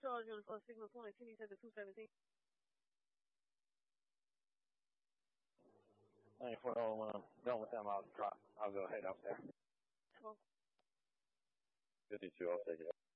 charge on signal 20, can you send to 217? 94, done with them. I'll go head up there. Well, 52, I'll take it.